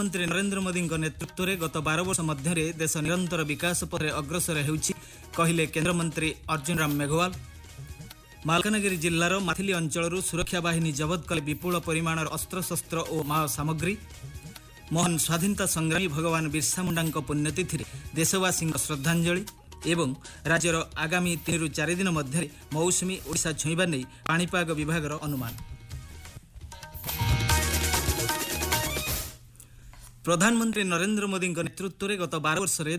प्रधानमंत्री नरेंद्र मोदी नेतृत्व में गत 12 वर्ष मध्य देश निरंतर विकास पथ अग्रसर होउछि कहिले केंद्रमंत्री अर्जुन राम मेघवाल। मालकानगिरी जिल्लार माथिली अंचल सुरक्षा बाहिनी जबत कले विपुल परिमाणर अस्त्रशस्त्र और माओ सामग्री। महान स्वाधीनता संग्रामी भगवान बिरसा मुंडा पुण्यतिथि देशवासी श्रद्धांजलि एवं राज्यर आगामी 3 ରୁ 4 दिन मध्य मौसुमी ओडिशा छुईबा नहीं पाणीपाग विभाग अनुमान। प्रधानमंत्री नरेंद्र मोदी नेतृत्व में गत 12 वर्ष